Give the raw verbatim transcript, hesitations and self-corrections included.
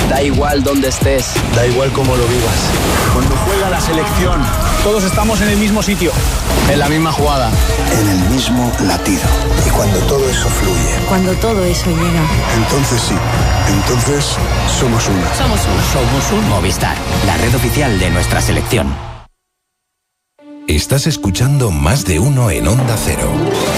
Da igual dónde estés, da igual cómo lo vivas. Cuando juega la selección, todos estamos en el mismo sitio, en la misma jugada, en el mismo latido. Y cuando todo eso fluye, cuando todo eso llega, entonces sí, entonces somos una. Somos una. Somos un Movistar, la red oficial de nuestra selección. Estás escuchando Más de Uno en Onda Cero.